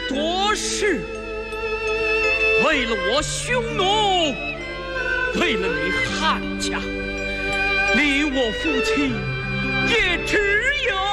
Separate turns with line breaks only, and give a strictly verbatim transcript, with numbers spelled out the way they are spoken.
多事，为了我匈奴，为了你汉家，你我夫妻也只有。